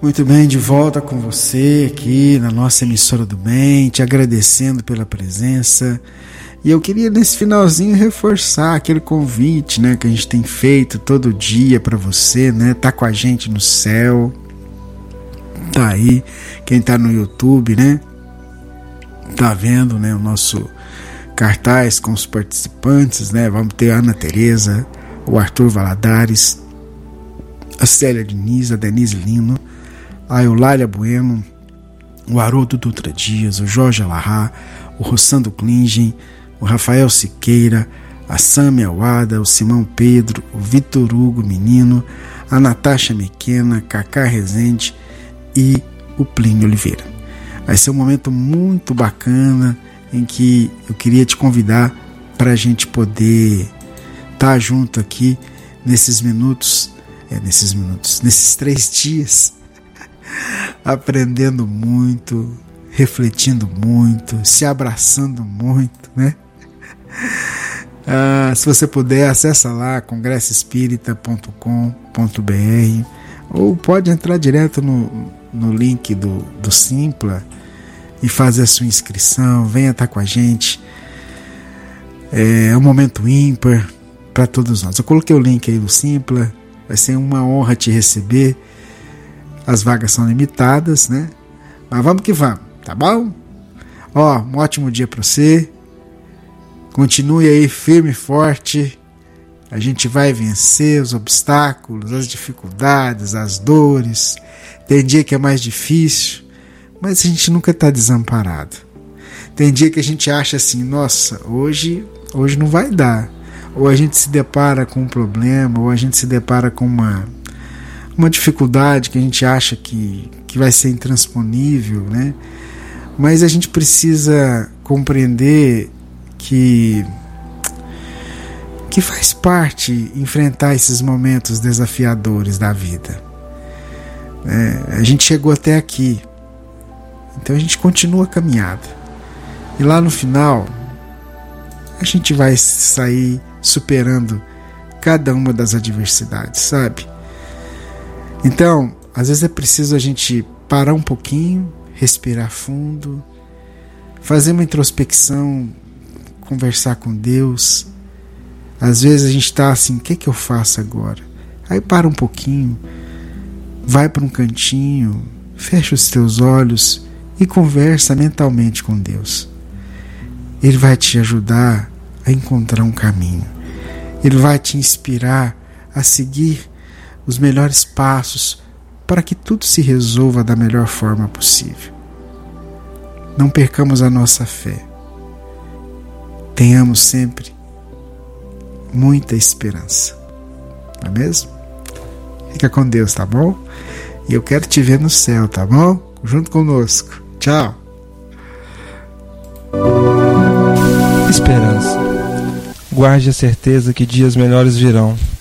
Muito bem, de volta com você aqui na nossa emissora do bem, te agradecendo pela presença. E eu queria nesse finalzinho reforçar aquele convite, né, que a gente tem feito todo dia para você, né, tá com a gente no céu, tá aí, quem tá no YouTube, né, tá vendo, né, o nosso cartaz com os participantes, né, vamos ter a Ana Tereza, o Arthur Valadares, a Célia Diniz, a Denise Lino, a Eulália Bueno, o Haroldo Dutra Dias, o Jorge Alahá, o Rossando Klingen, o Rafael Siqueira, a Sâmia Wada, o Simão Pedro, o Vitor Hugo Menino, a Natasha Mequena, Cacá Rezende e o Plínio Oliveira. Vai ser um momento muito bacana em que eu queria te convidar para a gente poder estar junto aqui nesses 3 dias, aprendendo muito, refletindo muito, se abraçando muito, né? Se você puder, acessa lá congressoespírita.com.br ou pode entrar direto no link do Simpla e fazer a sua inscrição. Venha estar com a gente. É um momento ímpar para todos nós. Eu coloquei o link aí do Simpla. Vai ser uma honra te receber. As vagas são limitadas, né? Mas vamos que vamos, tá bom? Um ótimo dia para você. Continue aí firme e forte. A gente vai vencer os obstáculos, as dificuldades, as dores. Tem dia que é mais difícil, mas a gente nunca está desamparado. Tem dia que a gente acha assim, nossa, hoje não vai dar. Ou a gente se depara com um problema, ou a gente se depara com uma dificuldade que a gente acha que vai ser intransponível, né? Mas a gente precisa compreender que faz parte enfrentar esses momentos desafiadores da vida. A gente chegou até aqui, então a gente continua a caminhada. E lá no final, a gente vai sair superando cada uma das adversidades, sabe? Então, às vezes é preciso a gente parar um pouquinho, respirar fundo, fazer uma introspecção, conversar com Deus. Às vezes a gente está assim, o que eu faço agora? Aí para um pouquinho, vai para um cantinho, fecha os teus olhos e conversa mentalmente com Deus. Ele vai te ajudar a encontrar um caminho. Ele vai te inspirar a seguir os melhores passos para que tudo se resolva da melhor forma possível. Não percamos a nossa fé. Tenhamos sempre muita esperança. Não é mesmo? Fica com Deus, tá bom? E eu quero te ver no céu, tá bom? Junto conosco. Tchau. Esperança. Guarde a certeza que dias melhores virão.